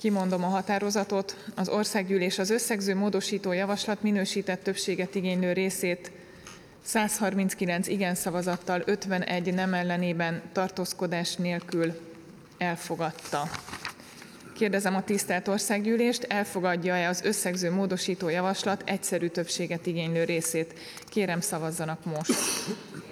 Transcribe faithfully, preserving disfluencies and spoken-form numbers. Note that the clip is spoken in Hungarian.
Kimondom a határozatot. Az országgyűlés az összegző módosító javaslat minősített többséget igénylő részét száz harminckilenc igen szavazattal, ötvenegy nem ellenében, tartózkodás nélkül elfogadta. Kérdezem a tisztelt országgyűlést, elfogadja-e az összegző módosító javaslat egyszerű többséget igénylő részét? Kérem, szavazzanak most.